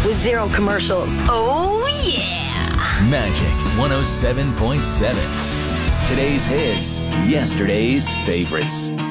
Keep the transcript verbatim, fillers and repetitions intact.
with zero commercials. Oh, yeah. Magic one oh seven point seven. Today's hits, yesterday's favorites.